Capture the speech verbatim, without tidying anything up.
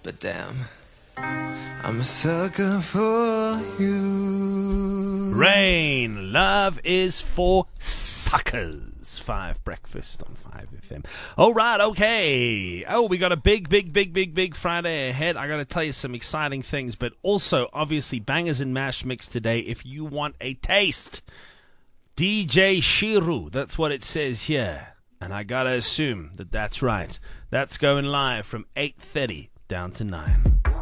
but damn, I'm a sucker for you. Rain, love is for suckers. Five Breakfast on five F M. All right, okay. Oh, we got a big, big, big, big, big Friday ahead. I got to tell you some exciting things, but also, obviously, Bangers and Mash mix today. If you want a taste, D J Shiru, that's what it says here. And I got to assume that that's right. That's going live from eight thirty down to nine.